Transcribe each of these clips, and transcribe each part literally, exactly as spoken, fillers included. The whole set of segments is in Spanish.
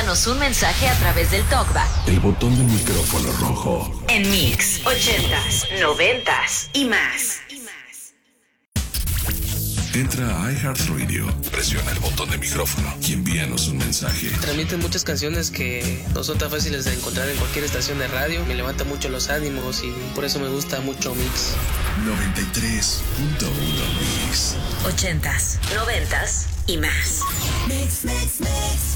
envíanos un mensaje a través del TalkBack. El botón del micrófono rojo. En Mix, ochentas, noventas y más. Entra a iHeartRadio, presiona el botón de micrófono y envíanos un mensaje. Transmiten muchas canciones que no son tan fáciles de encontrar en cualquier estación de radio. Me levanta mucho los ánimos y por eso me gusta mucho Mix. noventa y tres punto uno Mix. Ochentas, noventas y más. Mix, mix, mix.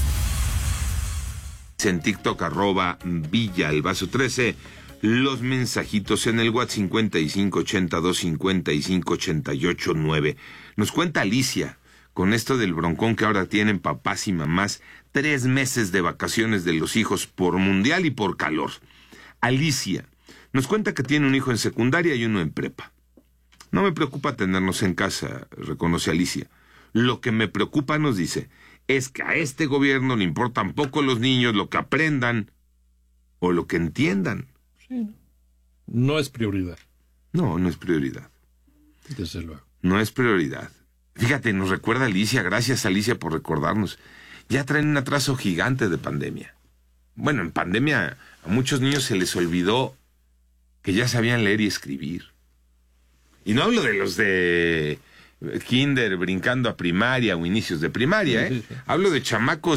En TikTok, arroba Villa el Vaso trece. Los mensajitos en el WhatsApp cincuenta y cinco ochenta y dos cincuenta y cinco ochenta y ocho nueve. Nos cuenta Alicia, con esto del broncón que ahora tienen papás y mamás, tres meses de vacaciones de los hijos por mundial y por calor. Alicia nos cuenta que tiene un hijo en secundaria y uno en prepa. No me preocupa tenernos en casa, reconoce Alicia. Lo que me preocupa, nos dice, es que a este gobierno le importan poco los niños, lo que aprendan o lo que entiendan. Sí, no es prioridad. No, no es prioridad. Desde luego. No es prioridad. Fíjate, nos recuerda Alicia, gracias Alicia por recordarnos. Ya traen un atraso gigante de pandemia. Bueno, en pandemia a muchos niños se les olvidó que ya sabían leer y escribir. Y no hablo de los de kinder brincando a primaria o inicios de primaria, ¿eh? Sí, sí, sí. Hablo de chamacos